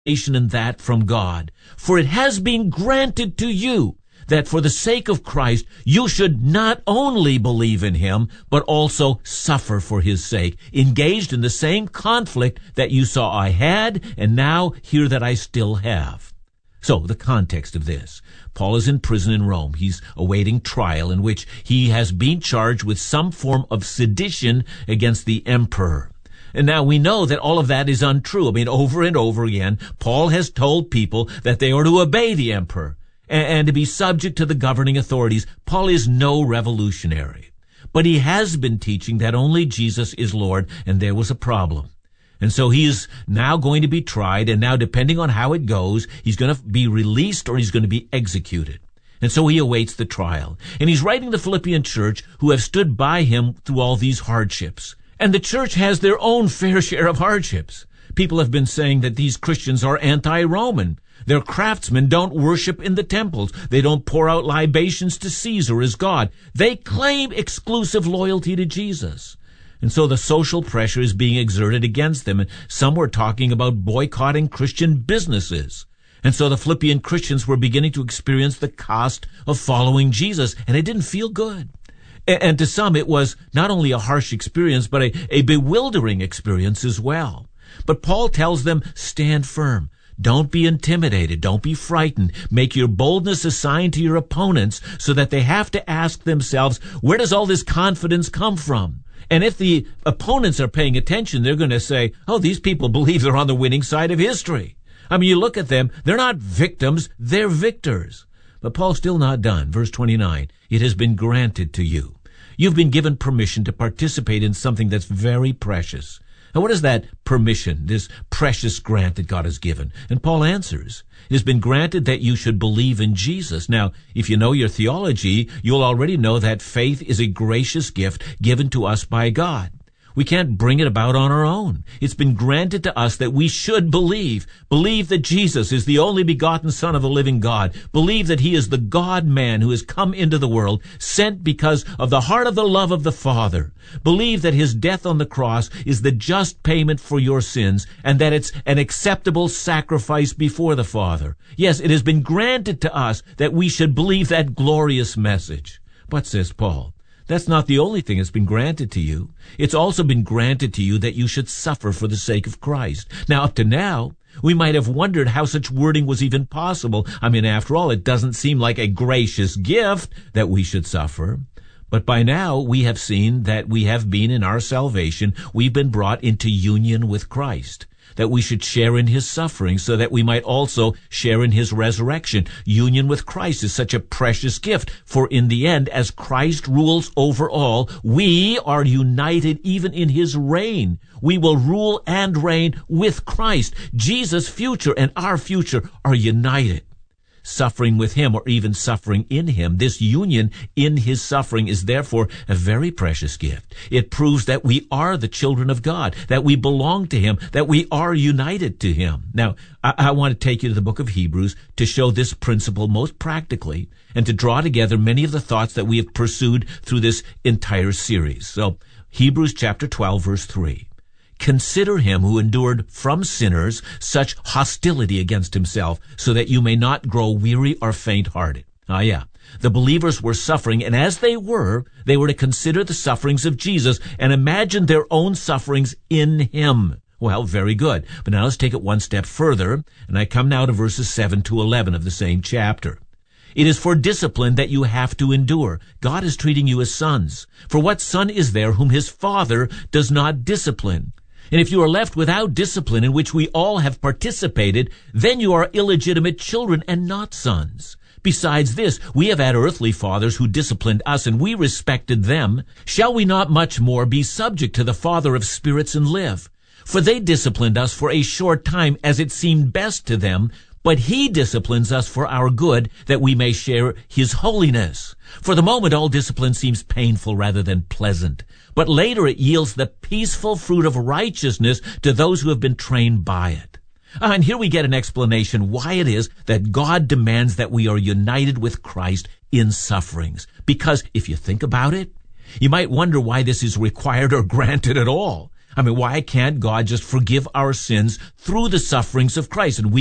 and that from God. For it has been granted to you that for the sake of Christ you should not only believe in him, but also suffer for his sake, engaged in the same conflict that you saw I had, and now hear that I still have. So, the context of this. Paul is in prison in Rome. He's awaiting trial in which he has been charged with some form of sedition against the emperor. And now we know that all of that is untrue. I mean, over and over again, Paul has told people that they are to obey the emperor and to be subject to the governing authorities. Paul is no revolutionary. But he has been teaching that only Jesus is Lord, and there was a problem. And so he is now going to be tried, and now depending on how it goes, he's going to be released or he's going to be executed. And so he awaits the trial. And he's writing the Philippian church who have stood by him through all these hardships. And the church has their own fair share of hardships. People have been saying that these Christians are anti-Roman. Their craftsmen don't worship in the temples. They don't pour out libations to Caesar as God. They claim exclusive loyalty to Jesus. And so the social pressure is being exerted against them. And some were talking about boycotting Christian businesses. And so the Philippian Christians were beginning to experience the cost of following Jesus, and it didn't feel good. And to some, it was not only a harsh experience, but a bewildering experience as well. But Paul tells them, stand firm. Don't be intimidated. Don't be frightened. Make your boldness a sign to your opponents so that they have to ask themselves, where does all this confidence come from? And if the opponents are paying attention, they're going to say, oh, these people believe they're on the winning side of history. I mean, you look at them, they're not victims, they're victors. But Paul's still not done. Verse 29, it has been granted to you. You've been given permission to participate in something that's very precious. Now, what is that permission, this precious grant that God has given? And Paul answers, it has been granted that you should believe in Jesus. Now, if you know your theology, you'll already know that faith is a gracious gift given to us by God. We can't bring it about on our own. It's been granted to us that we should believe. Believe that Jesus is the only begotten Son of the living God. Believe that he is the God-man who has come into the world, sent because of the heart of the love of the Father. Believe that his death on the cross is the just payment for your sins, and that it's an acceptable sacrifice before the Father. Yes, it has been granted to us that we should believe that glorious message. But, says Paul, that's not the only thing that's been granted to you. It's also been granted to you that you should suffer for the sake of Christ. Now, up to now, we might have wondered how such wording was even possible. I mean, after all, it doesn't seem like a gracious gift that we should suffer. But by now, we have seen that we have been in our salvation, we've been brought into union with Christ, that we should share in his suffering so that we might also share in his resurrection. Union with Christ is such a precious gift, for in the end, as Christ rules over all, we are united even in his reign. We will rule and reign with Christ. Jesus' future and our future are united. Suffering with him, or even suffering in him, this union in his suffering is therefore a very precious gift. It proves that we are the children of God, that we belong to him, that we are united to him. Now, I want to take you to the book of Hebrews to show this principle most practically and to draw together many of the thoughts that we have pursued through this entire series. So, Hebrews chapter 12, verse 3. Consider him who endured from sinners such hostility against himself, so that you may not grow weary or faint-hearted. The believers were suffering, and as they were to consider the sufferings of Jesus and imagine their own sufferings in him. Well, very good. But now let's take it one step further, and I come now to verses 7 to 11 of the same chapter. It is for discipline that you have to endure. God is treating you as sons. For what son is there whom his father does not discipline? And if you are left without discipline, in which we all have participated, then you are illegitimate children and not sons. Besides this, we have had earthly fathers who disciplined us, and we respected them. Shall we not much more be subject to the Father of spirits and live? For they disciplined us for a short time, as it seemed best to them, but he disciplines us for our good, that we may share his holiness. For the moment, all discipline seems painful rather than pleasant, but later it yields the peaceful fruit of righteousness to those who have been trained by it. And here we get an explanation why it is that God demands that we are united with Christ in sufferings. Because if you think about it, you might wonder why this is required or granted at all. I mean, why can't God just forgive our sins through the sufferings of Christ? And we